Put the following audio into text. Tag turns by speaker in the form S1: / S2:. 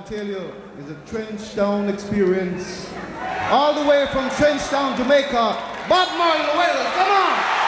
S1: tell you, it's a Trenchtown experience. All the way from Trenchtown, Jamaica. Bob Marley, the Wailers, come on!